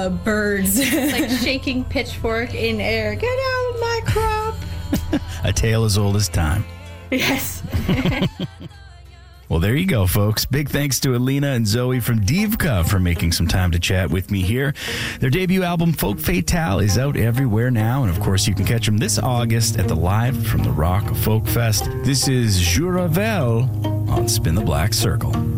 birds. Like shaking pitchfork in air. Get out of my crop. A tale as old as time. Yes. Well, there you go, folks. Big thanks to Alina and Zoe from Divka for making some time to chat with me here. Their debut album, Folk Fatale, is out everywhere now. And, of course, you can catch them this August at the Live from the Rock Folk Fest. This is Juravel on Spin the Black Circle.